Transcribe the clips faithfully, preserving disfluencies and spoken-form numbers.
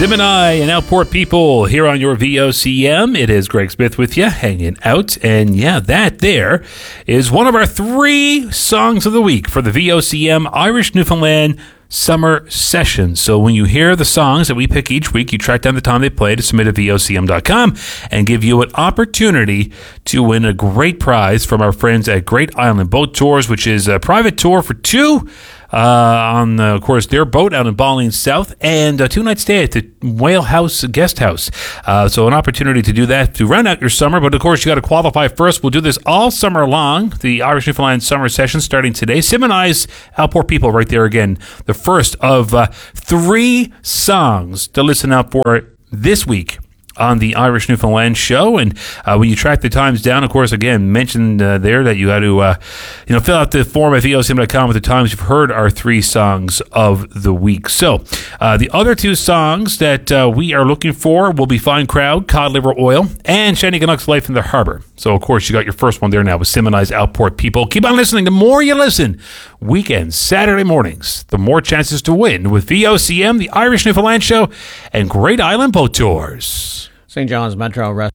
Simini and Outport people here on your V O C M. It is Greg Smith with you, hanging out. And yeah, that there is one of our three songs of the week for the V O C M Irish Newfoundland Summer Session. So when you hear the songs that we pick each week, you track down the time they play to submit at V O C M dot com and give you an opportunity to win a great prize from our friends at Great Island Boat Tours, which is a private tour for two Uh, on, uh, of course, their boat out in Balling South, and a two-night stay at the Whale House Guest House. Uh, so an opportunity to do that, to round out your summer. But, of course, you got to qualify first. We'll do this all summer long, the Irish Newfoundland Summer Session starting today. Simini's Outport people right there again. The first of uh, three songs to listen out for this week on the Irish Newfoundland show. And uh, when you track the times down, of course, again, mentioned uh, there that you got to uh, you know, fill out the form at V O C M dot com with the times you've heard our three songs of the week. So uh, the other two songs that uh, we are looking for will be Fine Crowd, Cod Liver Oil, and Shannigannock's Life in the Harbour. So, of course, you got your first one there now with Simini's Outport people. Keep on listening. The more you listen, weekends, Saturday mornings, the more chances to win with V O C M, the Irish Newfoundland show, and Great Island Boat Tours. Saint John's Metro Rest.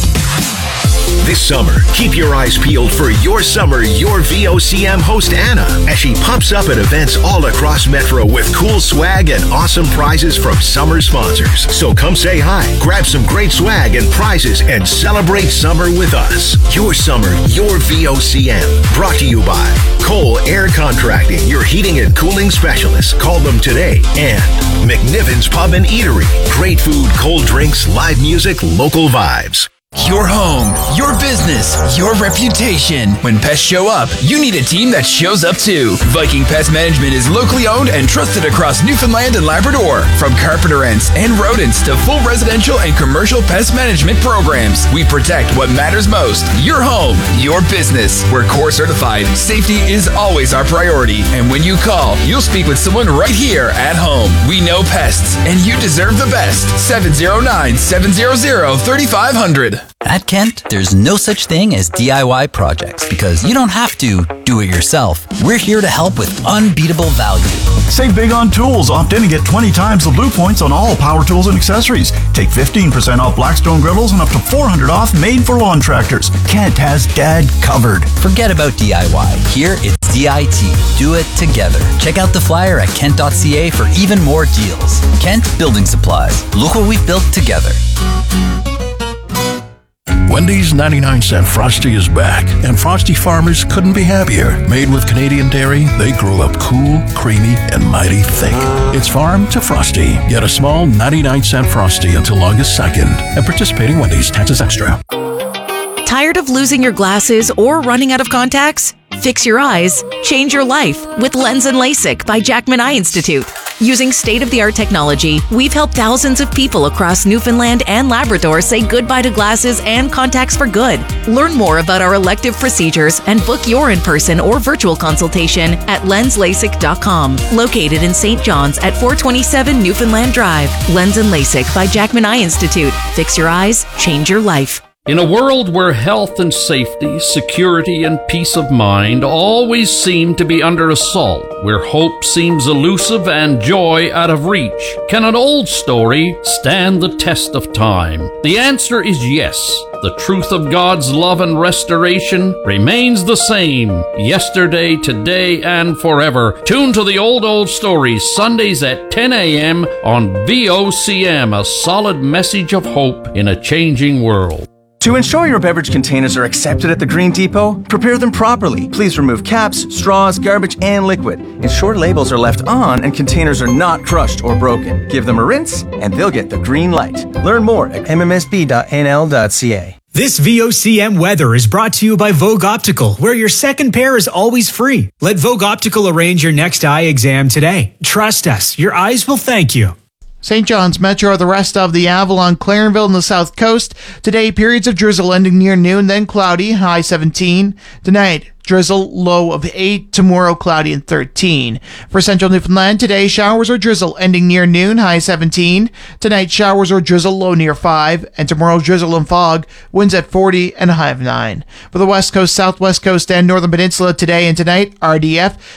This summer, keep your eyes peeled for Your Summer, Your V O C M host Anna, as she pops up at events all across Metro with cool swag and awesome prizes from summer sponsors. So come say hi, grab some great swag and prizes, and celebrate summer with us. Your Summer, Your V O C M. Brought to you by Cole Air Contracting, your heating and cooling specialist. Call them today. And McNiven's Pub and Eatery. Great food, cold drinks, live music, local vibes. Your home, your business, your reputation. When pests show up, you need a team that shows up too. Viking Pest Management is locally owned and trusted across Newfoundland and Labrador. From carpenter ants and rodents to full residential and commercial pest management programs, we protect what matters most. Your home, your business. We're core certified. Safety is always our priority. And when you call, you'll speak with someone right here at home. We know pests, and you deserve the best. seven oh nine, seven hundred, thirty-five hundred. At Kent, there's no such thing as D I Y projects because you don't have to do it yourself. We're here to help with unbeatable value. Save big on tools. Opt in and get twenty times the Blue Points on all power tools and accessories. Take fifteen percent off Blackstone griddles and up to four hundred dollars off made for lawn tractors. Kent has Dad covered. Forget about D I Y. Here it's D I T. Do it together. Check out the flyer at kent dot c a for even more deals. Kent Building Supplies. Look what we've built together. Wendy's ninety-nine cent Frosty is back, and Frosty farmers couldn't be happier. Made with Canadian dairy, they grow up cool, creamy, and mighty thick. It's farm to Frosty. Get a small ninety-nine cent Frosty until August second. At participating Wendy's, taxes extra. Tired of losing your glasses or running out of contacts? Fix your eyes, change your life with Lens and LASIK by Jackman Eye Institute. Using state-of-the-art technology, we've helped thousands of people across Newfoundland and Labrador say goodbye to glasses and contacts for good. Learn more about our elective procedures and book your in-person or virtual consultation at lens lasik dot com. Located in Saint John's at four twenty-seven Newfoundland Drive. Lens and LASIK by Jackman Eye Institute. Fix your eyes, change your life. In a world where health and safety, security and peace of mind always seem to be under assault, where hope seems elusive and joy out of reach, can an old story stand the test of time? The answer is yes. The truth of God's love and restoration remains the same, yesterday, today, and forever. Tune to the Old Old Stories, Sundays at ten a.m. on V O C M, a solid message of hope in a changing world. To ensure your beverage containers are accepted at the Green Depot, prepare them properly. Please remove caps, straws, garbage, and liquid. Ensure labels are left on and containers are not crushed or broken. Give them a rinse, and they'll get the green light. Learn more at m m s b dot n l dot c a. This V O C M weather is brought to you by Vogue Optical, where your second pair is always free. Let Vogue Optical arrange your next eye exam today. Trust us, your eyes will thank you. Saint John's Metro, the rest of the Avalon, Clarenville, and the South Coast. Today, periods of drizzle ending near noon, then cloudy, high seventeen. Tonight, drizzle, low of eight. Tomorrow, cloudy and thirteen. For Central Newfoundland, today, showers or drizzle ending near noon, high seventeen. Tonight, showers or drizzle, low near five. And tomorrow, drizzle and fog, winds at forty and a high of nine. For the West Coast, Southwest Coast, and Northern Peninsula, today and tonight, R D F.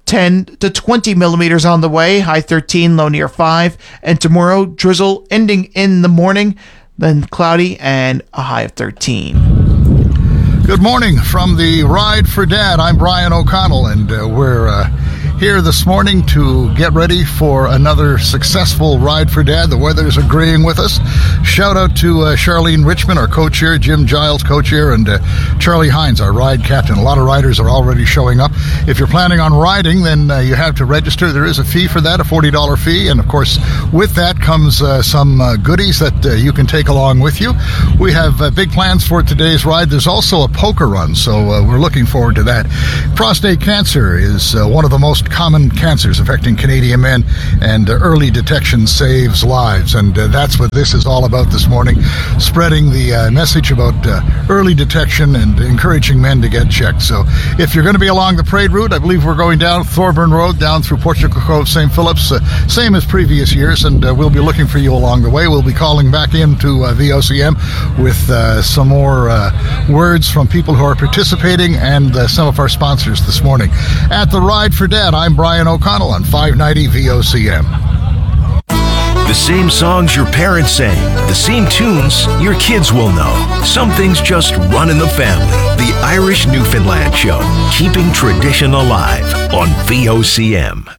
ten to twenty millimeters on the way, high thirteen, low near five. And tomorrow, drizzle ending in the morning, then cloudy and a high of thirteen. Good morning from the Ride for Dad. I'm Brian O'Connell, and uh, we're uh, here this morning to get ready for another successful Ride for Dad. The weather's agreeing with us. Shout out to uh, Charlene Richmond, our co-chair, Jim Giles, co-chair, and uh, Charlie Hines, our ride captain. A lot of riders are already showing up. If you're planning on riding, then uh, you have to register. There is a fee for that, a forty dollars fee, and of course, with that comes uh, some uh, goodies that uh, you can take along with you. We have uh, big plans for today's ride. There's also a poker run, so uh, we're looking forward to that. Prostate cancer is uh, one of the most common cancers affecting Canadian men, and uh, early detection saves lives, and uh, that's what this is all about this morning, spreading the uh, message about uh, early detection and encouraging men to get checked. So if you're going to be along the parade route, I believe we're going down Thorburn Road, down through Portugal Cove, Saint Phillips, uh, same as previous years, and uh, we'll be looking for you along the way. We'll be calling back into uh, V O C M with uh, some more uh, words from people who are participating and uh, some of our sponsors this morning. At the Ride for Dad, I'm Brian O'Connell on five ninety V O C M. The same songs your parents sang, the same tunes your kids will know. Some things just run in the family. The Irish Newfoundland Show, keeping tradition alive on V O C M.